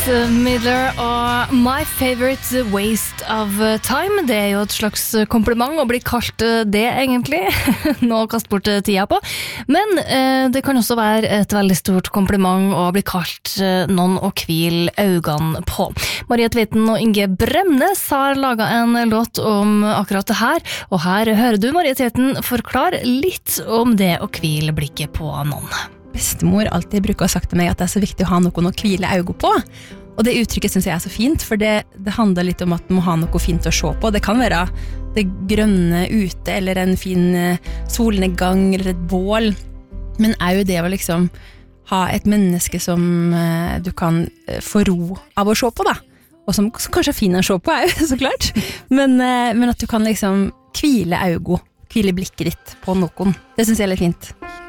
Miller og My Favorite Waste of Time. Det jo et slags kompliment å bli kalt det egentlig. Nå kaste bort tida på. Men det kan også være et veldig stort kompliment å bli kalt noen å hvile øynene på. Maria Tveiten og Inge Bremnes har laget en låt om akkurat det her, og her hører du Maria Tveiten forklare litt om det å hvile blikket på noen. Bestemor alltid bruker å ha sagt til meg at det er så viktig å ha noen å hvile øynene på. Og det uttrykket synes jeg er så fint, for det handler litt om at du må ha noe fint å se på. Det kan være det grønne ute, eller en fin solnedgang, eller et bål. Men er jo det å liksom ha et menneske som du kan få ro av å se på, da. Og som kanskje er fin å se på, så klart. Men at du kan liksom hvile øynene, hvile blikket ditt på noen. Det synes jeg er litt fint.